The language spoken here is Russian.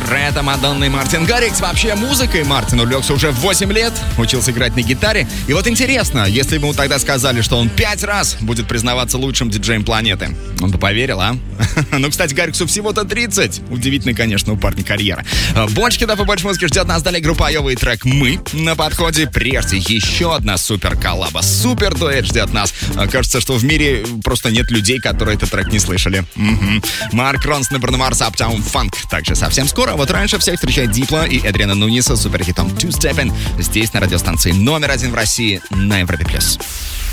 Ретта, Мадонна и Мартин Гаррикс. Вообще музыкой Мартин увлекся уже в 8 лет, учился играть на гитаре. И вот интересно, если бы ему тогда сказали, что он 5 раз будет признаваться лучшим диджеем планеты, он бы поверил, а? Ну, кстати, Гарриксу всего-то 30. Удивительно, конечно, у парня карьера. Больше кидов и больше музыки ждет нас далее групповой трек «Мы» на подходе. Прежде еще одна супер коллаба, супер дуэт ждет нас. Кажется, что в мире просто нет людей, которые этот трек не слышали. Марк Ронсон и Бруно Марс, Uptown Funk. Также совсем скоро. Вот раньше всех встречает Дипло и Эдриана Нуниса с суперхитом Two Steppin' здесь на радиостанции номер 1 в России на Европе+.